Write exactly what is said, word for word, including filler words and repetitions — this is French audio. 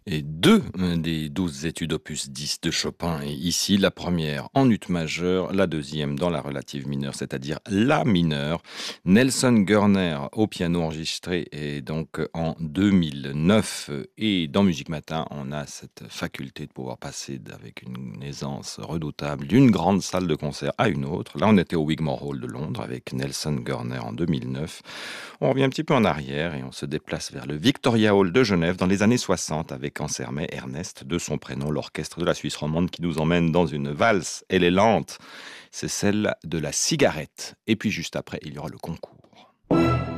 et deux euh, des douze études opus dix de Chopin. Et ici, la première en ut majeur, la deuxième dans la relative mineure, c'est-à-dire la mineure. Nelson Gurner au piano enregistré et donc en deux mille neuf. Et dans Musique Matin, on a cette faculté de pouvoir passer avec une aisance redoutable d'une grande salle de concert à une autre. Là, on était au Wigmore Hall de Londres avec Nelson Gurner en deux mille neuf. On revient un petit peu en arrière et on se déplace vers le Victoria Hall de Genève dans les années soixante avec en Sermet Ernest, de son prénom, l'orchestre de la Suisse romande qui nous emmène dans une valse. Elle est lente, c'est celle de la cigarette. Et puis juste après, il y aura le concours.